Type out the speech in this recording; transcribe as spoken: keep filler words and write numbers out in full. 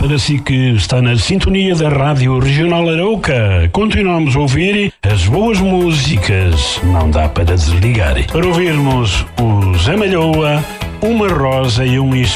para si que está na sintonia da Rádio Regional Arauca. Continuamos a ouvir as boas músicas, não dá para desligar. Para ouvirmos o Zé Malhoa, Uma Rosa e um